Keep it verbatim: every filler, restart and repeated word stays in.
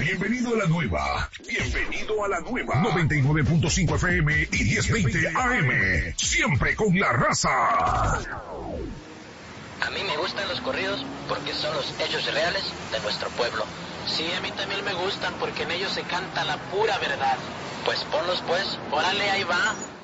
Bienvenido a la nueva. Bienvenido a la nueva. noventa y nueve punto cinco F M y diez veinte A M. Siempre con la raza. A mí me gustan los corridos porque son los hechos reales de nuestro pueblo. Sí, a mí también me gustan porque en ellos se canta la pura verdad. Pues ponlos pues, órale, ahí va.